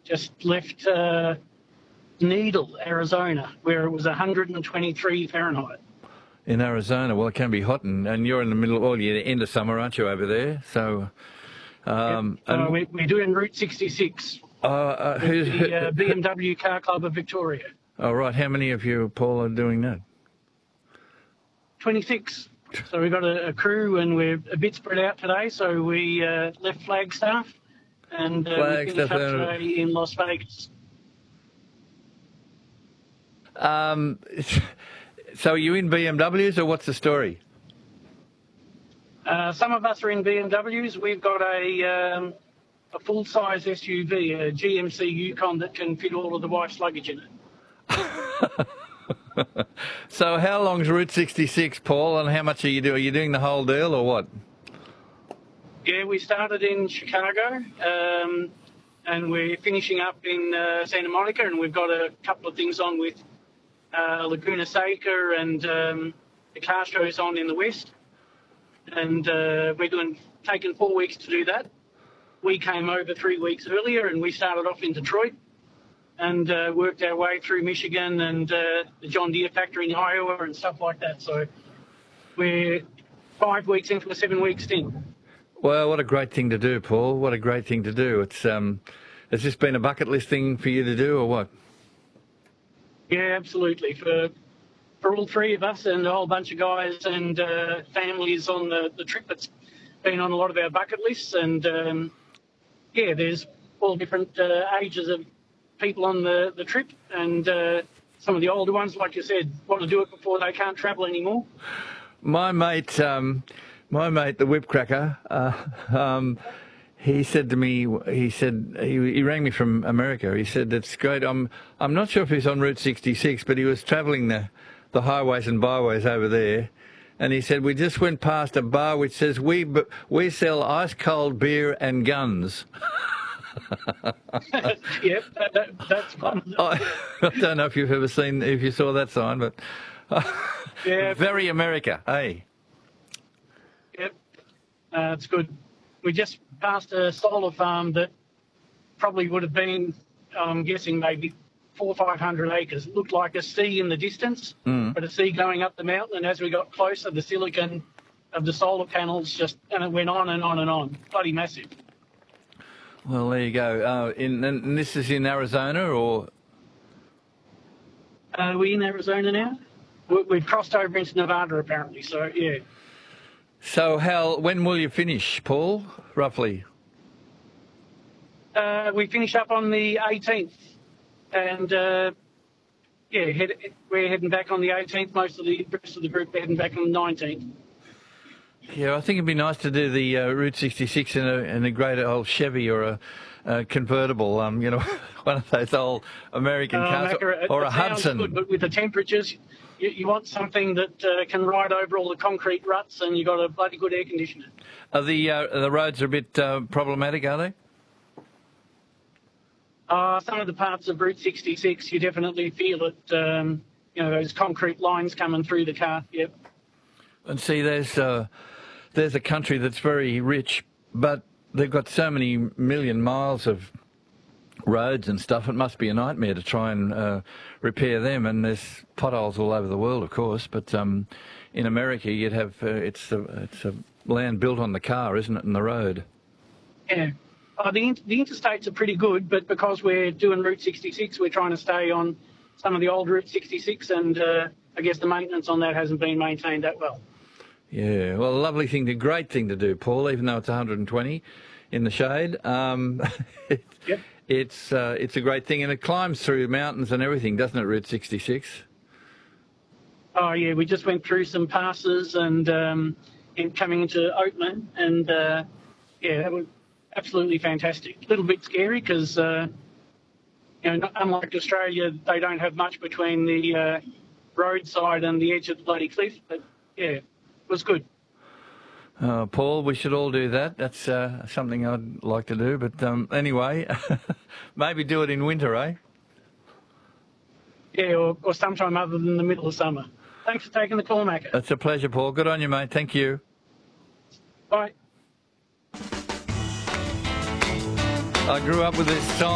just left Needle, Arizona, where it was 123 Fahrenheit. In Arizona, well, it can be hot, and you're in the middle, well, you're end of summer, aren't you, over there? So, we're doing Route 66. Who's the BMW Car Club of Victoria. Oh, right. How many of you, Paul, are doing that? 26. So we've got a crew, and we're a bit spread out today. So we left Flagstaff, and we finished up today in Las Vegas. So are you in BMWs, or what's the story? Some of us are in BMWs. We've got a full-size SUV, a GMC Yukon that can fit all of the wife's luggage in it. So how long's Route 66, Paul, and how much are you doing? Are you doing the whole deal or what? Yeah, we started in Chicago, and we're finishing up in Santa Monica, and we've got a couple of things on with Laguna Seca, and the car show's on in the west. And we're taking 4 weeks to do that. We came over 3 weeks earlier, and we started off in Detroit and worked our way through Michigan and the John Deere factory in Iowa and stuff like that. So we're 5 weeks into a 7 week stint. Well, what a great thing to do, Paul. What a great thing to do. It's has this been a bucket list thing for you to do, or what? Yeah, absolutely. For all three of us and a whole bunch of guys and families on the trip, it's been on a lot of our bucket lists. And yeah, there's all different ages of people on the trip, and some of the older ones, like you said, want to do it before they can't travel anymore. My mate, the Whipcracker, he said to me, he rang me from America. He said, it's great. I'm not sure if he's on Route 66, but he was travelling the highways and byways over there. And he said, we just went past a bar which says, we sell ice cold beer and guns. Yep, that's fun. I don't know if you saw that sign, but yeah, very America, hey? Yep, it's good. We just passed a solar farm that probably would have been, I'm guessing, maybe 400 or 500 acres. It looked like a sea in the distance, but a sea going up the mountain. And as we got closer, the silicon of the solar panels and it went on and on and on. Bloody massive. Well, there you go. And this is in Arizona, or? We're in Arizona now. We've crossed over into Nevada, apparently, so yeah. So when will you finish, Paul, roughly? We finish up on the 18th. And, we're heading back on the 18th. Most of the rest of the group are heading back on the 19th. Yeah, I think it'd be nice to do the Route 66 in a great old Chevy or a convertible, one of those old American cars, Macca, or a Hudson. Good, but with the temperatures, you want something that can ride over all the concrete ruts, and you've got a bloody good air conditioner. Are the roads are a bit problematic, are they? Some of the parts of Route 66, you definitely feel it, those concrete lines coming through the car, yep. And see, there's a country that's very rich, but they've got so many million miles of roads and stuff, it must be a nightmare to try and repair them. And there's potholes all over the world, of course, but in America you'd have, it's a land built on the car, isn't it, and the road? Yeah. The interstates are pretty good, but because we're doing Route 66, we're trying to stay on some of the old Route 66, and I guess the maintenance on that hasn't been maintained that well. Yeah, well, a lovely thing, great thing to do, Paul, even though it's 120 in the shade. Yep. It's a great thing, and it climbs through mountains and everything, doesn't it, Route 66? Oh, yeah, we just went through some passes and coming into Oatman, and, that was absolutely fantastic. A little bit scary because, unlike Australia, they don't have much between the roadside and the edge of the bloody cliff, but, yeah, it was good. Paul, we should all do that. That's something I'd like to do. But anyway, maybe do it in winter, eh? Yeah, or sometime other than the middle of summer. Thanks for taking the call, Macca. It's a pleasure, Paul. Good on you, mate. Thank you. Bye. I grew up with this song.